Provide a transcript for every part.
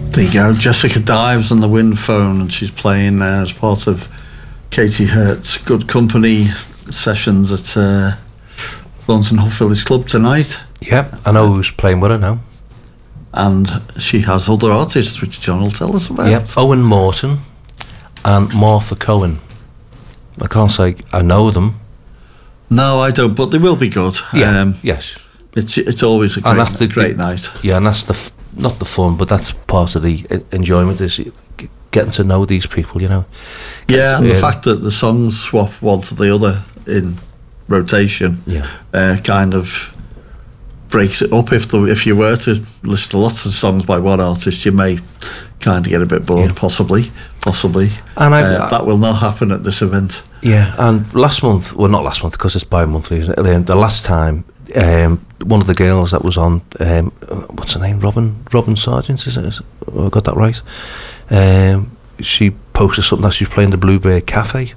There you go. Jessica Dives on the wind phone, and she's playing as part of Katie Hurt's Good Company sessions at Thornton Hough Village Club tonight. Yep, I know who's playing with her now. And she has other artists, which John will tell us about. Yep, Owen Morton and Martha Cohen. I can't say I know them. No, I don't, but they will be good. Yeah, yes. It's always a great night. Yeah, and that's not the fun, but that's part of the enjoyment, is getting to know these people, you know. Yeah, and the fact that the songs swap one to the other in rotation kind of breaks it up. If you were to listen to lots of songs by one artist, you may kind of get a bit bored, possibly. And that will not happen at this event. Yeah, and not last month, because it's bi-monthly, isn't it? The last time, one of the girls that was on, what's her name? Robin Sargent, is it? I got that right. She posted something that she's playing the Bluebird Cafe.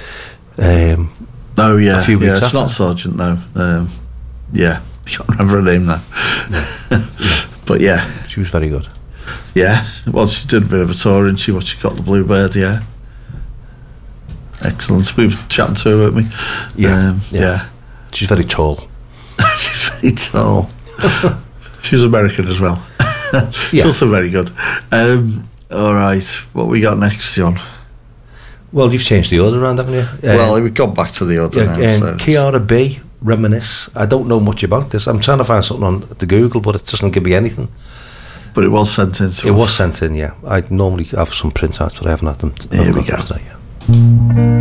Oh yeah, a few weeks it's after. not Sargent, no. I can't remember her name now. But yeah, she was very good. Yeah, well, she did a bit of a tour, and she got the Bluebird. Yeah, excellent. We were chatting to her, weren't we? Yeah. She's very tall. She's very tall. She's American as well. She's also very good. All right, what we got next, John? Well, you've changed the order around, haven't you? Well, we've gone back to the order now. So Kiara B, Reminisce. I don't know much about this. I'm trying to find something on the Google, but it doesn't give me anything. But it was sent in to us. It was sent in, yeah. I normally have some printouts, but I haven't had them. Here we go. Today, yeah.